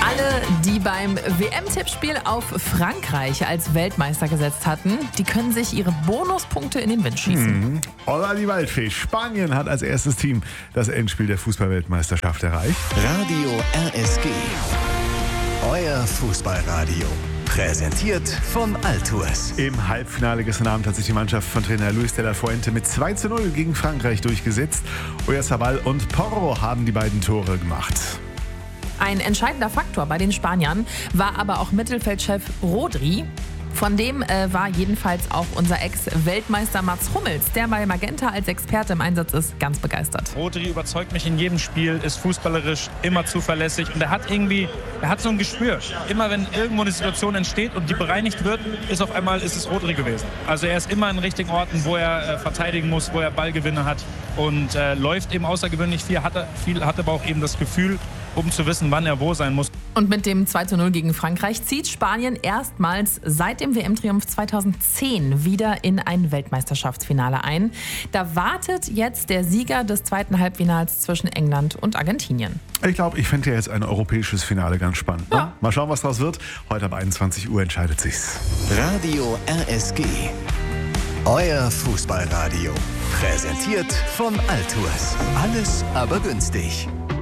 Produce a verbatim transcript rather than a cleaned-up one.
Alle, die beim W M-Tippspiel auf Frankreich als Weltmeister gesetzt hatten, die können sich ihre Bonuspunkte in den Wind schießen. Mhm. Holla die Waldfee. Spanien hat als erstes Team das Endspiel der Fußballweltmeisterschaft erreicht. Radio R S G. Euer Fußballradio. Präsentiert von Altours. Im Halbfinale gestern Abend hat sich die Mannschaft von Trainer Luis de la Fuente mit zwei zu null gegen Frankreich durchgesetzt. Oyarzabal und Porro haben die beiden Tore gemacht. Ein entscheidender Faktor bei den Spaniern war aber auch Mittelfeldchef Rodri. Von dem äh, war jedenfalls auch unser Ex-Weltmeister Mats Hummels, der bei Magenta als Experte im Einsatz ist, ganz begeistert. Rodri überzeugt mich in jedem Spiel, ist fußballerisch immer zuverlässig und er hat irgendwie, er hat so ein Gespür. Immer wenn irgendwo eine Situation entsteht und die bereinigt wird, ist auf einmal ist es Rodri gewesen. Also er ist immer in richtigen Orten, wo er äh, verteidigen muss, wo er Ballgewinne hat und äh, läuft eben außergewöhnlich viel, hat, er, viel, hat aber auch eben das Gefühl, um zu wissen, wann er wo sein muss. Und mit dem zwei zu null gegen Frankreich zieht Spanien erstmals seit dem W M-Triumph zweitausendzehn wieder in ein Weltmeisterschaftsfinale ein. Da wartet jetzt der Sieger des zweiten Halbfinals zwischen England und Argentinien. Ich glaube, ich fände ja jetzt ein europäisches Finale ganz spannend. Ne? Ja. Mal schauen, was daraus wird. Heute ab einundzwanzig Uhr entscheidet sich's. Radio R S G. Euer Fußballradio. Präsentiert von Altours. Alles aber günstig.